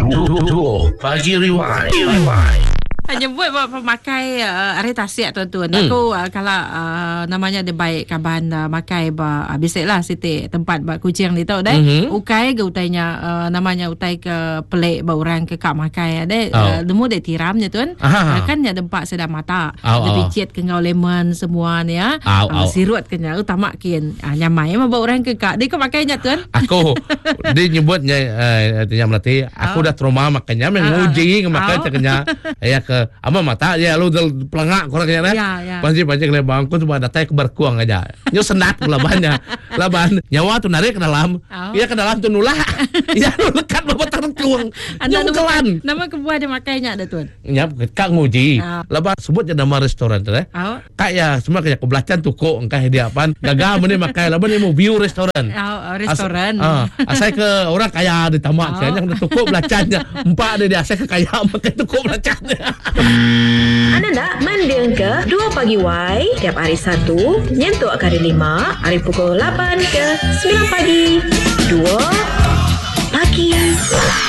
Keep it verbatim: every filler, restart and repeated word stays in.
Duo Pagi Rewind Rewind hanya buat pemakai uh, hari tasik tuan-tuan. Hmm. Aku uh, kalau uh, namanya dia baik kaban uh, makai ba uh, bisalah siti tempat ba kucing ni tau deh. Mm-hmm. Ukai ke utainya uh, namanya utai ke pelik ba orang ke kak makai deh. Uh, demu deh tiramnya tuan. Uh, kan nya dempak sedang mata. Lebih ciet ke ngau lemon semua ni ya. Uh, sirut ke nya utama kian. Uh, nyamai mah ba orang ke kak. Dia ke makainya tuan. Aku dia nyebutnya uh, dia melati aku dah trauma makanya menguji ke makai caknya. Ya ke ama mata ya lu pelengak korangnya dah. Ya, ya. Pasti-pasti le bangku cuma datai ke berkuang aja. Nyo senat labannya. Laban nyawa tu narik ke dalam. Iya ke dalam tu nulak. Ya lu lekat bawa terkuang. Nyo kelan. Nama kebuah dia makainya ada tuan. Ya kak nguji. Laban sebutnya nama restoran tu eh. Kak ya semua kayak kebelacan tuko engkah dia apaan. Gagal meni makai laban ni mau view restoran. Oh, restoran. Ah, asal ke orang kaya di tamak kayaknya tuko belacannya. Empat dia asal ke kaya makai tuko belacannya. Anda nak mendeng ke dua Pagi Y tiap hari Sabtu nyentuk hari lima hari pukul lapan ke sembilan pagi. Dua Pagi